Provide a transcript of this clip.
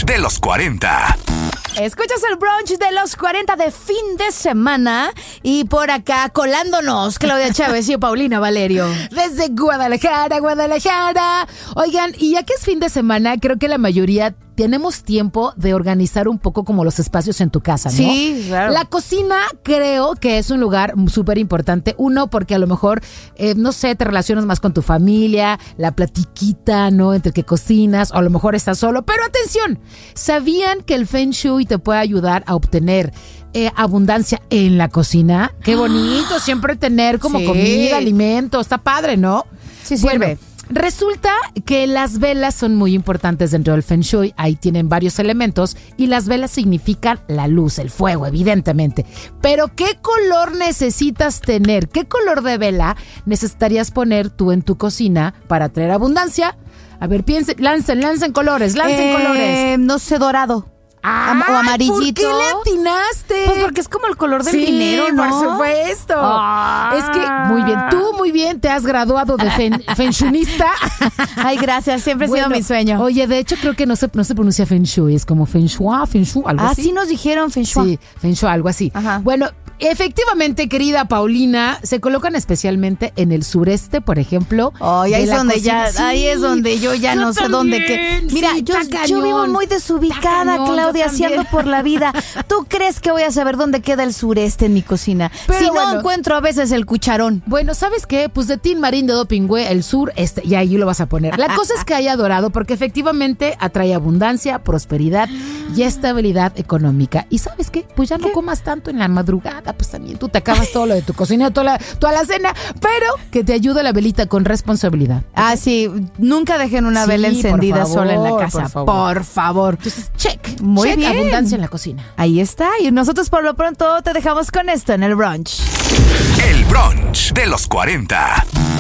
brunch de los 40. Escuchas el brunch de los 40 de fin de semana y por acá colándonos Claudia Chávez y Paulina Valerio. Desde Guadalajara. Oigan, y ya que es fin de semana, creo que la mayoría tenemos tiempo de organizar un poco como los espacios en tu casa, ¿no? Sí, claro. La cocina creo que es un lugar súper importante. Uno, porque a lo mejor, no sé, te relacionas más con tu familia, la platiquita, ¿no? Entre que cocinas, o a lo mejor estás solo. Pero atención, ¿sabían que el Feng Shui te puede ayudar a obtener abundancia en la cocina? Qué bonito siempre tener como comida, alimento. Está padre, ¿no? Sí, sirve. Resulta que las velas son muy importantes dentro del Feng Shui. Ahí tienen varios elementos y las velas significan la luz, el fuego, evidentemente. Pero ¿qué color necesitas tener? ¿Qué color de vela necesitarías poner tú en tu cocina para traer abundancia? A ver, piensen, lancen colores, colores. No sé, dorado. O amarillito. ¿Por qué le atinaste? Pues porque es como el color del dinero, ¿no? Por supuesto. Es que, muy bien, te has graduado de Feng Shuista. Ay, gracias, siempre ha sido mi sueño. Oye, de hecho creo que no se pronuncia Feng Shui, es como Feng Shui, algo así. Sí nos dijeron Feng Shui. Sí, Feng Shui, algo así. Ajá. Bueno, efectivamente, querida Paulina, se colocan especialmente en el sureste, por ejemplo. Ahí es donde yo ya no sé dónde que. Mira, yo vivo muy desubicada, Claudia, ando por la vida. ¿Tú crees que voy a saber dónde queda el sureste en mi cocina? Pero si bueno, no encuentro a veces el cucharón. Bueno, ¿sabes qué? Pues de Tin Marín de Dopingüe, el sur, y ahí lo vas a poner. La cosa es que haya dorado porque efectivamente atrae abundancia, prosperidad y estabilidad económica. ¿Y sabes qué? Pues ya no comas tanto en la madrugada, pues también tú te acabas todo lo de tu cocina, toda la cena, pero que te ayude la velita con responsabilidad. Ah, sí, nunca dejen una vela encendida sola en la casa, por favor. Entonces, check. Muy bien. Abundancia en la cocina. Ahí está, y nosotros por lo pronto te dejamos con esto en el brunch. El brunch de los 40.